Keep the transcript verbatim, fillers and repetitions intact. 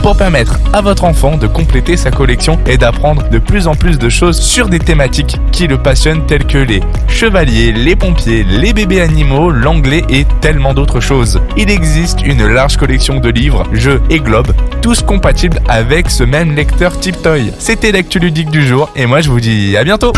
pour permettre à votre enfant de compléter sa collection et d'apprendre de plus en plus de choses sur des thématiques qui le passionnent telles que les chevaliers, les pompiers, les bébés animaux, l'anglais et tellement d'autres choses. Il existe une large collection de livres, jeux et globes, tous compatibles avec ce même lecteur type toy. C'était l'actu ludique du jour et moi je vous dis à bientôt.